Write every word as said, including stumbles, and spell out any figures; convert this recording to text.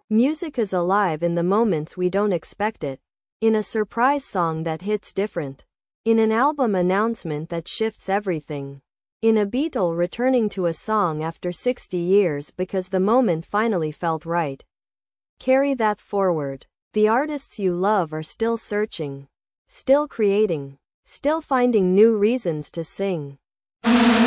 Music is alive in the moments we don't expect it. In a surprise song that hits different. In an album announcement that shifts everything. In a Beatle returning to a song after sixty years because the moment finally felt right. Carry that forward. The artists you love are still searching, still creating, still finding new reasons to sing.